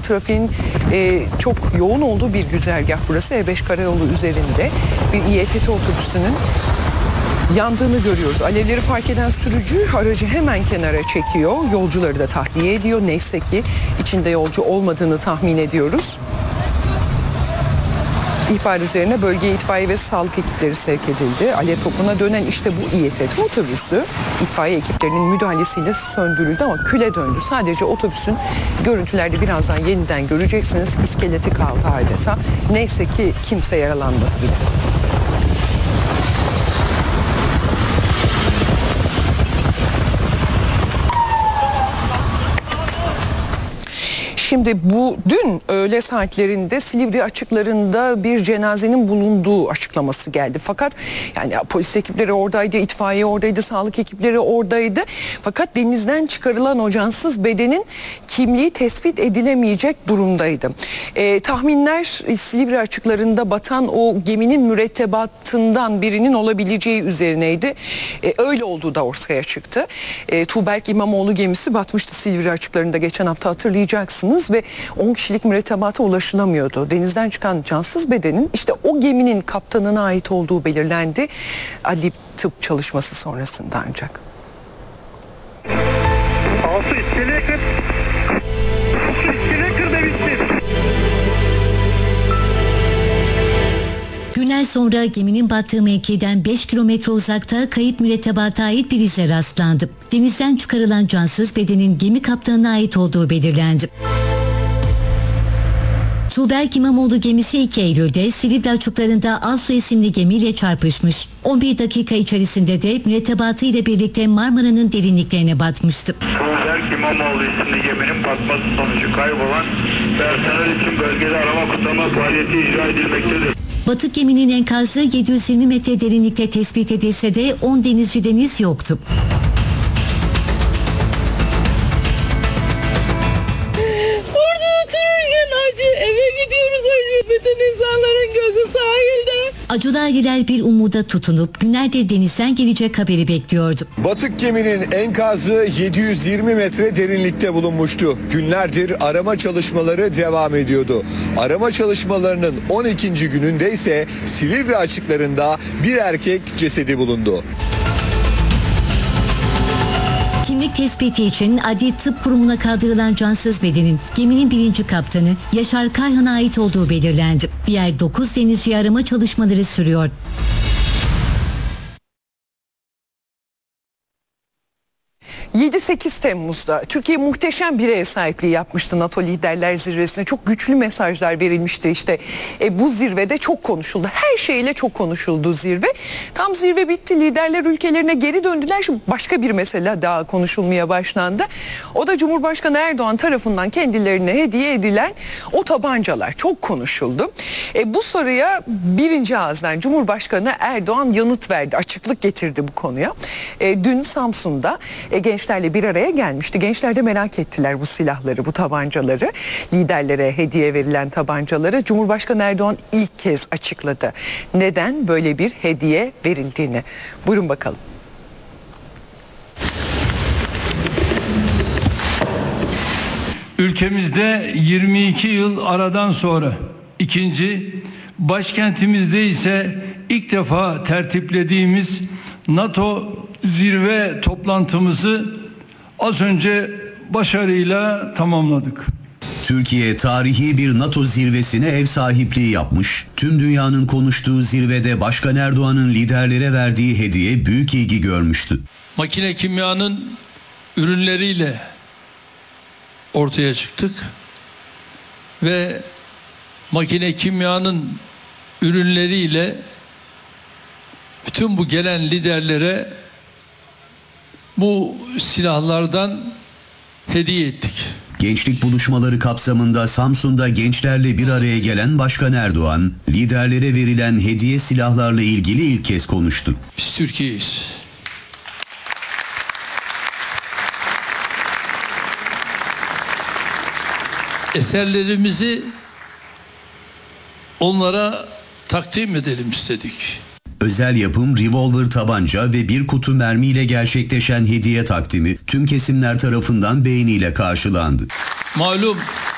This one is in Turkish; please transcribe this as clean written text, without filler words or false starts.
Trafiğin çok yoğun olduğu bir güzergah burası. E5 karayolu üzerinde bir İETT otobüsünün yandığını görüyoruz. Alevleri fark eden sürücü aracı hemen kenara çekiyor. Yolcuları da tahliye ediyor. Neyse ki içinde yolcu olmadığını tahmin ediyoruz. İhbar üzerine bölgeye itfaiye ve sağlık ekipleri sevk edildi. Alev topuna dönen işte bu İETT otobüsü itfaiye ekiplerinin müdahalesiyle söndürüldü ama küle döndü. Sadece otobüsün görüntülerde birazdan yeniden göreceksiniz. İskeleti kaldı adeta. Neyse ki kimse yaralanmadı bile. Şimdi bu dün öğle saatlerinde Silivri açıklarında bir cenazenin bulunduğu açıklaması geldi. Fakat yani polis ekipleri oradaydı, itfaiye oradaydı, sağlık ekipleri oradaydı. Fakat denizden çıkarılan o cansız bedenin kimliği tespit edilemeyecek durumdaydı. Tahminler Silivri açıklarında batan o geminin mürettebatından birinin olabileceği üzerineydi. Öyle olduğu da ortaya çıktı. Tuğberk İmamoğlu gemisi batmıştı Silivri açıklarında geçen hafta, hatırlayacaksınız. Ve 10 kişilik mürettebata ulaşılamıyordu. Denizden çıkan cansız bedenin işte o geminin kaptanına ait olduğu belirlendi. Adli tıp çalışması sonrasında ancak. Altı iskeleye kır. İskeleye kır ve bitsin. Günler sonra geminin battığı mevkiden 5 kilometre uzakta kayıp mürettebata ait bir ize rastlandı. Denizden çıkarılan cansız bedenin gemi kaptanına ait olduğu belirlendi. Tuğberk İmamoğlu gemisi 2 Eylül'de Silivri açıklarında Alsu isimli gemiyle çarpışmış. 11 dakika içerisinde de mürettebatı ile birlikte Marmara'nın derinliklerine batmıştı. Tuğberk İmamoğlu isimli geminin batması sonucu kaybolan personel için bölgede arama kurtarma faaliyeti icra edilmektedir. Batık geminin enkazı 720 metre derinlikte tespit edilse de 10 denizciden iz yoktu. Eve gidiyoruz acı. Bütün insanların gözü sahilde. Acılarliler bir umuda tutunup günlerdir denizden gelecek haberi bekliyordu. Batık geminin enkazı 720 metre derinlikte bulunmuştu. Günlerdir arama çalışmaları devam ediyordu. Arama çalışmalarının 12. gününde ise Silivri açıklarında bir erkek cesedi bulundu. Kimlik tespiti için Adli Tıp Kurumu'na kaldırılan cansız bedenin geminin 1. kaptanı Yaşar Kayhan'a ait olduğu belirlendi. Diğer 9 denizci arama çalışmaları sürüyor. 7-8 Temmuz'da Türkiye muhteşem bir ev sahipliği yapmıştı NATO Liderler Zirvesi'ne. Çok güçlü mesajlar verilmişti işte. Bu zirvede çok konuşuldu. Her şeyle çok konuşuldu zirve. Tam zirve bitti. Liderler ülkelerine geri döndüler. Şimdi başka bir mesele daha konuşulmaya başlandı. O da Cumhurbaşkanı Erdoğan tarafından kendilerine hediye edilen o tabancalar. Çok konuşuldu. Bu soruya birinci ağızdan Cumhurbaşkanı Erdoğan yanıt verdi. Açıklık getirdi bu konuya. Dün Samsun'da gençlerle bir araya gelmişti. Gençler de merak ettiler bu silahları, bu tabancaları. Liderlere hediye verilen tabancaları Cumhurbaşkanı Erdoğan ilk kez açıkladı. Neden böyle bir hediye verildiğini. Buyurun bakalım. Ülkemizde 22 yıl aradan sonra ikinci, başkentimizde ise ilk defa tertiplediğimiz NATO zirve toplantımızı az önce başarıyla tamamladık. Türkiye tarihi bir NATO zirvesine ev sahipliği yapmış. Tüm dünyanın konuştuğu zirvede Başkan Erdoğan'ın liderlere verdiği hediye büyük ilgi görmüştü. Makine kimyanın ürünleriyle ortaya çıktık ve makine kimyanın ürünleriyle bütün bu gelen liderlere bu silahlardan hediye ettik. Gençlik buluşmaları kapsamında Samsun'da gençlerle bir araya gelen Başkan Erdoğan, liderlere verilen hediye silahlarla ilgili ilk kez konuştu. Biz Türkiye'yiz. Eserlerimizi onlara takdim edelim istedik. Özel yapım revolver tabanca ve bir kutu mermiyle gerçekleşen hediye takdimi tüm kesimler tarafından beğeniyle karşılandı. Malum